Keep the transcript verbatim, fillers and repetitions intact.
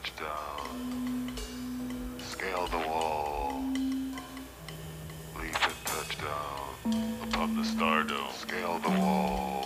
touchdown. Scale the wall. Leap and touchdown. Upon the stardome. Scale the wall.